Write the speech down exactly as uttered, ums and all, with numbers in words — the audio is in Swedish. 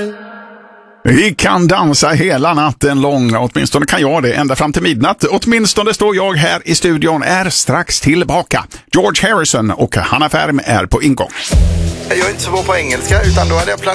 Vi kan dansa hela natten lång, åtminstone kan jag det, ända fram till midnatt. Åtminstone står jag här i studion, är strax tillbaka. George Harrison och Hanna Färm är på ingång. Jag är inte så bra på engelska, utan då hade jag